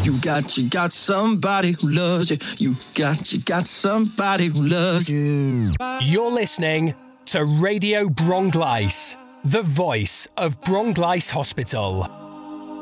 You got somebody who loves you. You got somebody who loves you. You're listening to Radio Bronglice, the voice of Bronglice Hospital.